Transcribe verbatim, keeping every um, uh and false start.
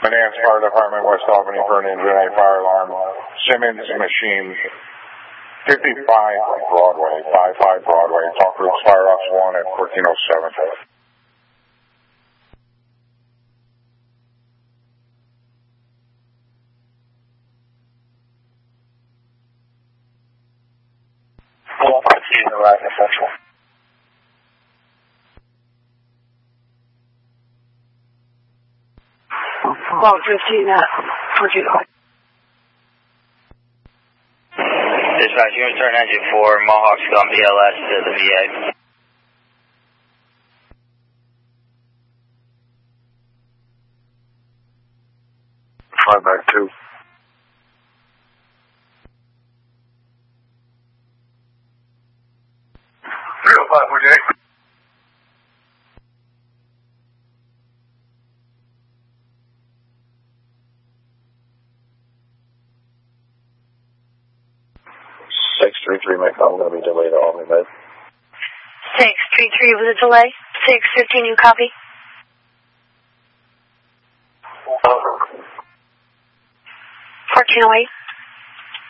Manans Fire Department, West Albany, for an engine A fire alarm. Simmons Machine, fifty-five Broadway, fifty-five Broadway. Talk groups, Fire Ops one at fourteen oh seven. Well, I see the right essential. Well, fifteen, uh, fourteen. Dispatch, you return engine for Mohawk Scum B L S to the V A. Fly back two. three oh five, forty-eight. six three three, my call, I'm going to be delayed all my bed. six three three with a delay. six fifteen, you copy? fourteen oh eight.